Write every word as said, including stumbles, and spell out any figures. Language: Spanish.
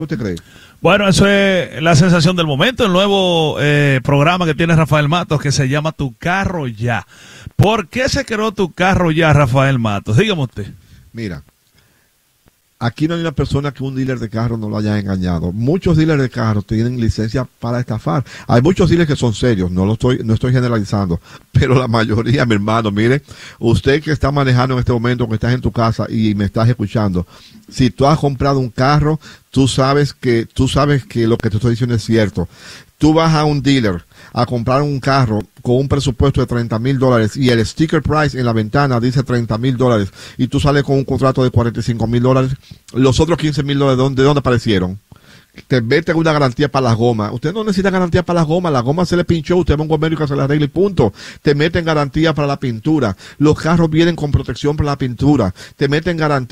¿Usted cree? Bueno, eso es la sensación del momento, el nuevo eh, programa que tiene Rafael Matos que se llama Tu Carro Ya. ¿Por qué se creó Tu Carro Ya, Rafael Matos? Dígame usted. Mira, aquí no hay una persona que un dealer de carro no lo haya engañado. Muchos dealers de carro tienen licencia para estafar. Hay muchos dealers que son serios, no lo estoy, no estoy generalizando, pero la mayoría, mi hermano, mire, usted que está manejando en este momento, que estás en tu casa y me estás escuchando, si tú has comprado un carro, tú sabes que, tú sabes que lo que te estoy diciendo es cierto. Tú vas a un dealer a comprar un carro con un presupuesto de treinta mil dólares y el sticker price en la ventana dice treinta mil dólares y tú sales con un contrato de cuarenta y cinco mil dólares, los otros quince mil dólares, ¿de dónde, de dónde aparecieron? Te meten una garantía para las gomas. Usted no necesita garantía para las gomas. La goma se le pinchó. Usted va a un gomero que se le arregle y punto. Te meten garantía para la pintura. Los carros vienen con protección para la pintura. Te meten garantía.